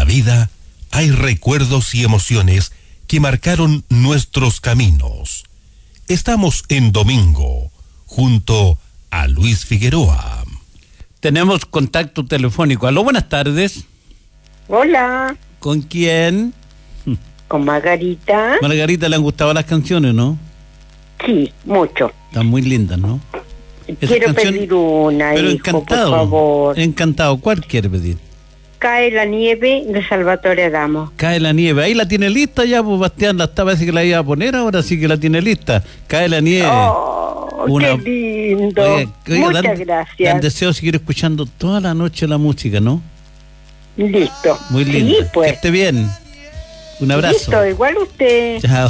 vida hay recuerdos y emociones que marcaron nuestros caminos. Estamos en domingo, junto a Luis Figueroa. Tenemos contacto telefónico. Aló, buenas tardes. Hola. ¿Con quién? Con Margarita. Margarita, ¿le han gustado las canciones, no? Sí, mucho. Están muy lindas, ¿no? Quiero pedir una, pero hijo, encantado, por favor. Encantado. ¿Cuál quiere pedir? Cae la nieve de Salvatore Adamo. Cae la nieve. Ahí la tiene lista ya, pues Bastián, parece que la iba a poner, ahora sí que la tiene lista. Cae la nieve. Oh, qué lindo. Oiga, muchas gracias. Dan deseo seguir escuchando toda la noche la música, ¿no? Listo. Muy lindo. Sí, pues. Que esté bien. Un abrazo. Listo, igual usted. Chao.